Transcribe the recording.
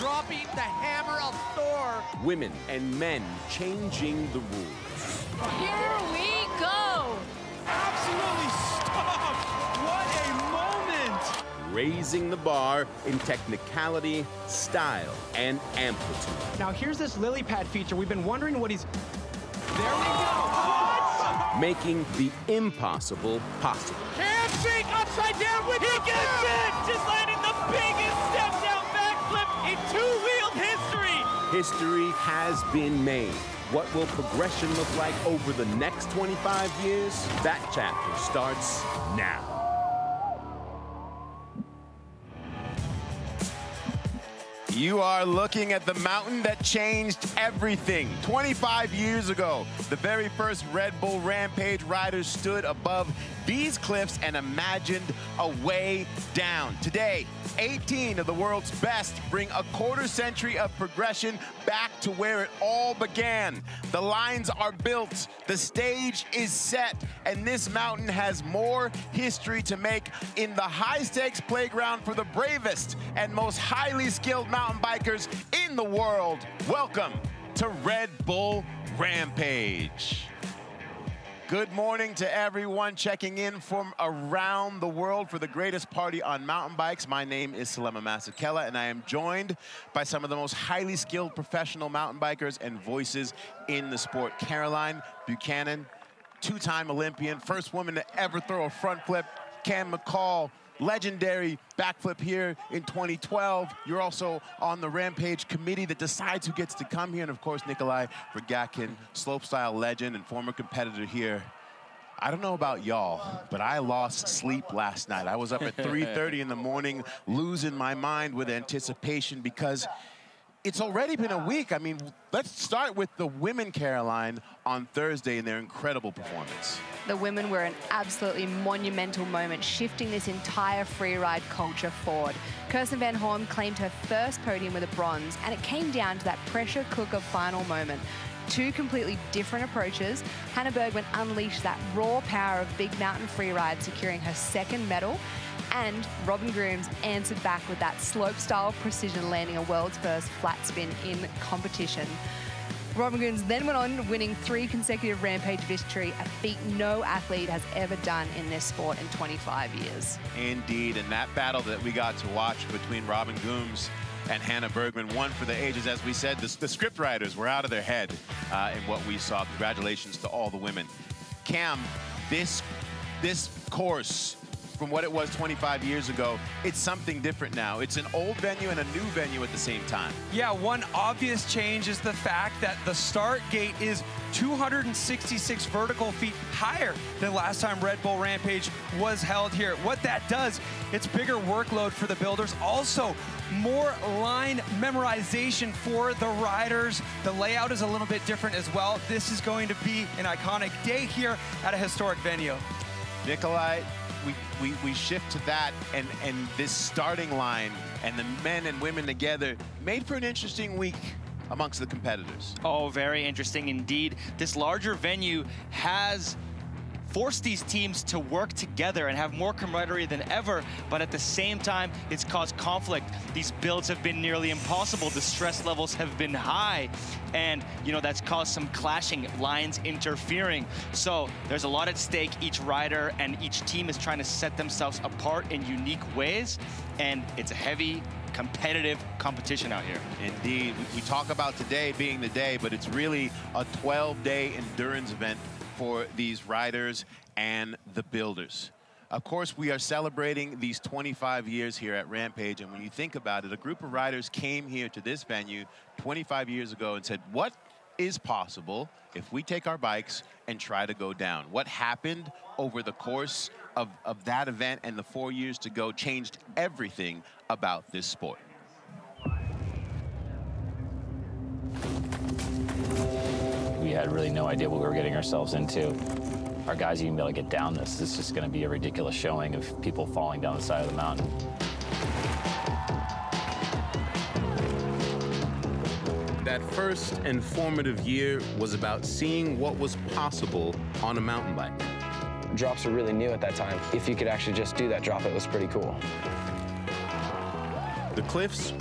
dropping the hammer of Thor. Women and men changing the rules. Here we go. Absolutely stop. What a moment. Raising the bar in technicality, style, and amplitude. Now here's this lily pad feature. We've been wondering what he's... There we go. What? Making the impossible possible. Handshake upside down with He gets it! Just landing the biggest step down backflip in two-wheeled history. History has been made. What will progression look like over the next 25 years? That chapter starts now. You are looking at the mountain that changed everything. 25 years ago, the very first Red Bull Rampage riders stood above these cliffs and imagined a way down. Today, 18 of the world's best bring a quarter century of progression back to where it all began. The lines are built, the stage is set, and this mountain has more history to make in the high-stakes playground for the bravest and most highly skilled mountain bikers in the world. Welcome to Red Bull Rampage. Good morning to everyone checking in from around the world for the greatest party on mountain bikes. My name is Salema Masekela, and I am joined by some of the most highly skilled professional mountain bikers and voices in the sport. Caroline Buchanan, two-time Olympian, first woman to ever throw a front flip. Cam McCall, legendary backflip here in 2012. You're also on the Rampage committee that decides who gets to come here. And of course, Nikolai Rogatkin, slopestyle legend and former competitor here. I don't know about y'all, but I lost sleep last night. I was up at 3:30 in the morning, losing my mind with anticipation because it's already been a week. I mean, let's start with the women, Caroline, on Thursday and their incredible performance. The women were an absolutely monumental moment, shifting this entire freeride culture forward. Kirsten Van Horn claimed her first podium with a bronze, and it came down to that pressure cooker final moment. Two completely different approaches. Hannah Bergman unleashed that raw power of big mountain freeride, securing her second medal. And Robin Grooms answered back with that slope-style precision, landing a world's first flat spin in competition. Robin Grooms then went on winning 3 consecutive Rampage victory, a feat no athlete has ever done in this sport in 25 years. Indeed, and that battle that we got to watch between Robin Grooms and Hannah Bergman, one for the ages. As we said, the script writers were out of their head in what we saw. Congratulations to all the women. Cam, this course, from what it was 25 years ago, it's something different now. It's an old venue and a new venue at the same time. Yeah, one obvious change is the fact that the start gate is 266 vertical feet higher than last time Red Bull Rampage was held here. What that does, it's bigger workload for the builders. Also, more line memorization for the riders. The layout is a little bit different as well. This is going to be an iconic day here at a historic venue. Nikolai, we shift to that, and this starting line and the men and women together made for an interesting week amongst the competitors. Oh, very interesting indeed. This larger venue has forced these teams to work together and have more camaraderie than ever, but at the same time, it's caused conflict. These builds have been nearly impossible. The stress levels have been high, and that's caused some clashing, lines interfering. So there's a lot at stake. Each rider and each team is trying to set themselves apart in unique ways, and it's a heavy, competitive competition out here. Indeed. We talk about today being the day, but it's really a 12-day endurance event for these riders and the builders. Of course, we are celebrating these 25 years here at Rampage, and when you think about it, a group of riders came here to this venue 25 years ago and said, what is possible if we take our bikes and try to go down? What happened over the course of that event and the 4 years to go changed everything about this sport. We had really no idea what we were getting ourselves into. Our guys even be able to get down this. This is just going to be a ridiculous showing of people falling down the side of the mountain. That first and formative year was about seeing what was possible on a mountain bike. Drops were really new at that time. If you could actually just do that drop, it was pretty cool. The cliffs